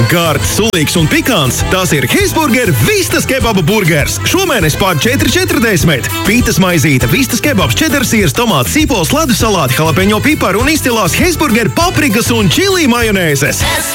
Gārds, sulīgs un pikants. Tas ir Hesburger Vistas kebaba burgers. Šomēnes pār 4,40. Pītas maizīte, vistas kebabs, čedar siers, tomāts, sīpols, ledus salāti, jalapeņo piparu un izcilās Hesburger paprikas un čili majonēzes.